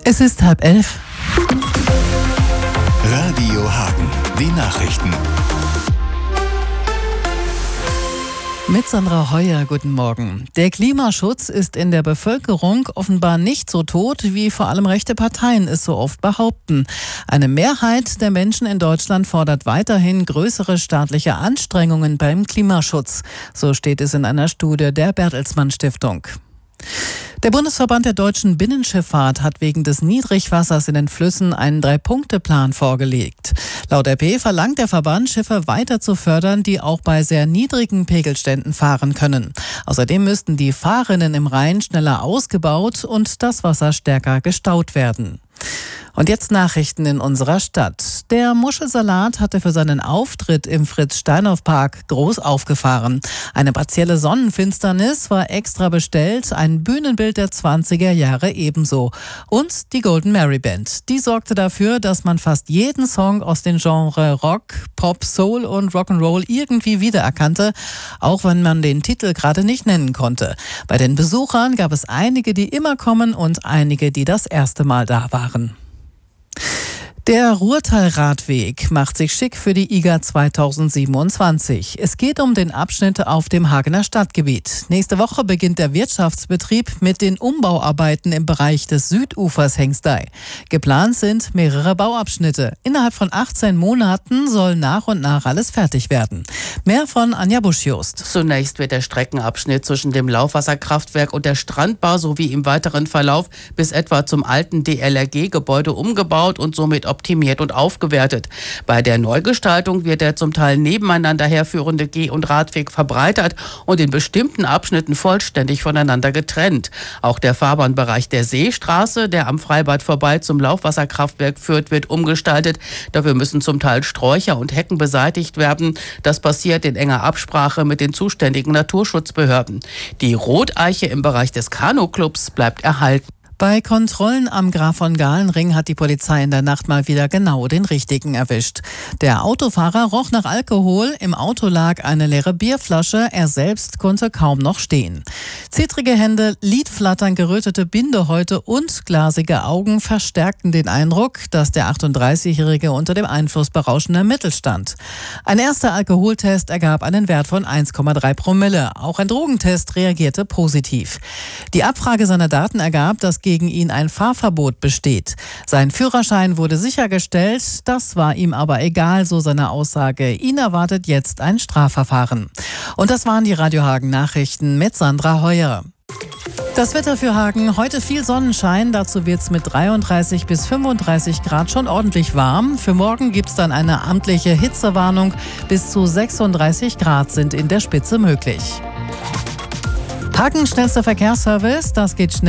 Es ist 10:30. Radio Hagen, die Nachrichten. Mit Sandra Heuer, guten Morgen. Der Klimaschutz ist in der Bevölkerung offenbar nicht so tot, wie vor allem rechte Parteien es so oft behaupten. Eine Mehrheit der Menschen in Deutschland fordert weiterhin größere staatliche Anstrengungen beim Klimaschutz. So steht es in einer Studie der Bertelsmann Stiftung. Der Bundesverband der deutschen Binnenschifffahrt hat wegen des Niedrigwassers in den Flüssen einen 3-Punkte-Plan vorgelegt. Laut RP verlangt der Verband, Schiffe weiter zu fördern, die auch bei sehr niedrigen Pegelständen fahren können. Außerdem müssten die Fahrrinnen im Rhein schneller ausgebaut und das Wasser stärker gestaut werden. Und jetzt Nachrichten in unserer Stadt. Der Muschelsalat hatte für seinen Auftritt im Fritz-Steinhoff-Park groß aufgefahren. Eine partielle Sonnenfinsternis war extra bestellt, ein Bühnenbild der 20er Jahre ebenso. Und die Golden Mary Band. Die sorgte dafür, dass man fast jeden Song aus den Genres Rock, Pop, Soul und Rock'n'Roll irgendwie wiedererkannte, auch wenn man den Titel gerade nicht nennen konnte. Bei den Besuchern gab es einige, die immer kommen und einige, die das erste Mal da waren. Der Ruhrtal-Radweg macht sich schick für die IGA 2027. Es geht um den Abschnitt auf dem Hagener Stadtgebiet. Nächste Woche beginnt der Wirtschaftsbetrieb mit den Umbauarbeiten im Bereich des Südufers Hengstei. Geplant sind mehrere Bauabschnitte. Innerhalb von 18 Monaten soll nach und nach alles fertig werden. Mehr von Anja Busch-Jost. Zunächst wird der Streckenabschnitt zwischen dem Laufwasserkraftwerk und der Strandbar sowie im weiteren Verlauf bis etwa zum alten DLRG-Gebäude umgebaut und somit optimiert und aufgewertet. Bei der Neugestaltung wird der zum Teil nebeneinander herführende Geh- und Radweg verbreitert und in bestimmten Abschnitten vollständig voneinander getrennt. Auch der Fahrbahnbereich der Seestraße, der am Freibad vorbei zum Laufwasserkraftwerk führt, wird umgestaltet. Dafür müssen zum Teil Sträucher und Hecken beseitigt werden. Das passiert in enger Absprache mit den zuständigen Naturschutzbehörden. Die Roteiche im Bereich des Kanuclubs bleibt erhalten. Bei Kontrollen am Graf von Gahlenring hat die Polizei in der Nacht mal wieder genau den Richtigen erwischt. Der Autofahrer roch nach Alkohol, im Auto lag eine leere Bierflasche, er selbst konnte kaum noch stehen. Zittrige Hände, Lidflattern, gerötete Bindehäute und glasige Augen verstärkten den Eindruck, dass der 38-Jährige unter dem Einfluss berauschender Mittel stand. Ein erster Alkoholtest ergab einen Wert von 1,3 Promille. Auch ein Drogentest reagierte positiv. Die Abfrage seiner Daten ergab, dass gegen ihn ein Fahrverbot besteht. Sein Führerschein wurde sichergestellt, das war ihm aber egal, so seine Aussage. Ihn erwartet jetzt ein Strafverfahren. Und das waren die Radio Hagen Nachrichten mit Sandra Heuer. Das Wetter für Hagen, heute viel Sonnenschein, dazu wird es mit 33 bis 35 Grad schon ordentlich warm. Für morgen gibt es dann eine amtliche Hitzewarnung, bis zu 36 Grad sind in der Spitze möglich. Hagen schnellster Verkehrsservice, das geht schnell.